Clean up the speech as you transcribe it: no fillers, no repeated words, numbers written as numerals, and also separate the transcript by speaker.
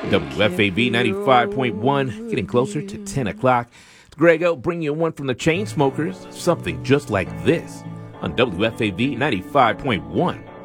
Speaker 1: WFAV 95.1, getting closer to 10 o'clock. It's Grego bringing you one from the Chainsmokers, something just like this on WFAV 95.1.